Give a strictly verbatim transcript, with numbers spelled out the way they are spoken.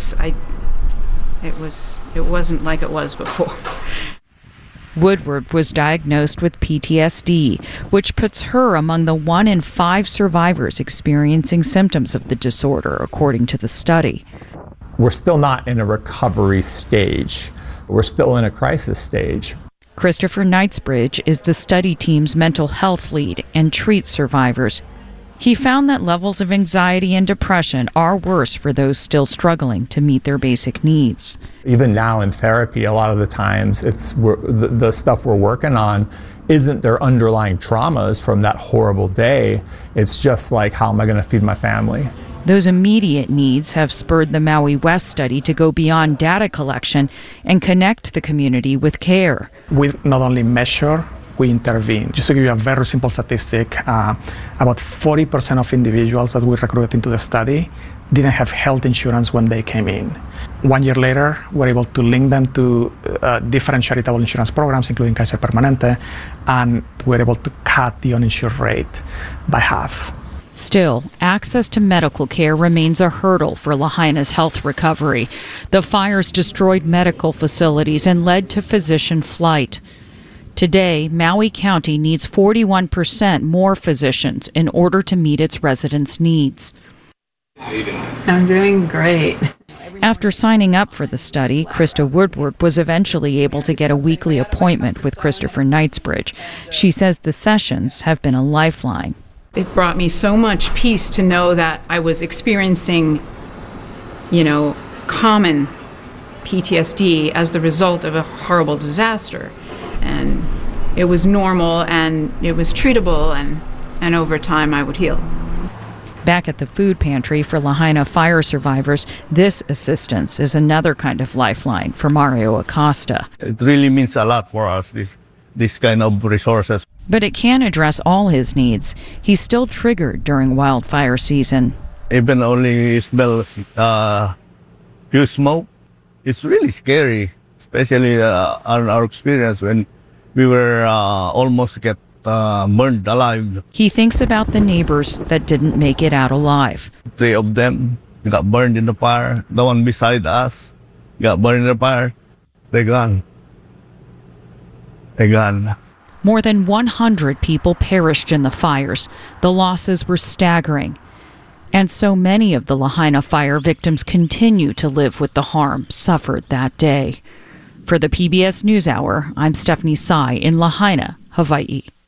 was, I, it was, it wasn't like it was before. Woodward was diagnosed with P T S D, which puts her among the one in five survivors experiencing symptoms of the disorder, according to the study. We're still not in a recovery stage. We're still in a crisis stage. Christopher Knightsbridge is the study team's mental health lead and treats survivors. He found that levels of anxiety and depression are worse for those still struggling to meet their basic needs. Even now in therapy, a lot of the times, it's we're, the, the stuff we're working on isn't their underlying traumas from that horrible day. It's just like, how am I going to feed my family? Those immediate needs have spurred the Maui West study to go beyond data collection and connect the community with care. We not only measure, we intervene. Just to give you a very simple statistic, uh, about forty percent of individuals that we recruited into the study didn't have health insurance when they came in. One year later, we're able to link them to uh, different charitable insurance programs, including Kaiser Permanente, and we're able to cut the uninsured rate by half. Still, access to medical care remains a hurdle for Lahaina's health recovery. The fires destroyed medical facilities and led to physician flight. Today, Maui County needs forty-one percent more physicians in order to meet its residents' needs. I'm doing great. After signing up for the study, Krista Woodward was eventually able to get a weekly appointment with Christopher Knightsbridge. She says the sessions have been a lifeline. It brought me so much peace to know that I was experiencing, you know, common P T S D as the result of a horrible disaster. And it was normal and it was treatable, and, and over time I would heal. Back at the food pantry for Lahaina fire survivors, this assistance is another kind of lifeline for Mario Acosta. It really means a lot for us, this, this kind of resources. But it can't address all his needs. He's still triggered during wildfire season. Even only smell uh, few smoke, it's really scary, especially uh, on our experience when we were uh, almost get uh, burned alive. He thinks about the neighbors that didn't make it out alive. Three of them got burned in the fire. The one beside us got burned in the fire. They're gone. They're gone. More than one hundred people perished in the fires. The losses were staggering. And so many of the Lahaina fire victims continue to live with the harm suffered that day. For the P B S NewsHour, I'm Stephanie Tsai in Lahaina, Hawaii.